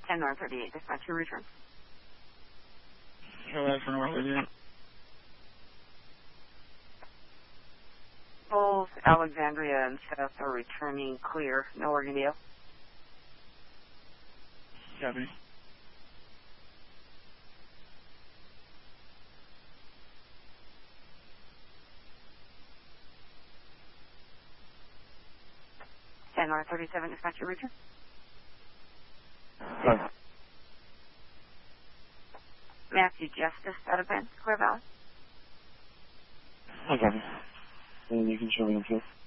10-38, dispatch your return. For North 38. Both Alexandria and Seth are returning clear. No Organdio. Copy. R37, dispatch your return. Sorry. Matthew Justice out of Bend, Clear Valley. Okay. And you can show me in field.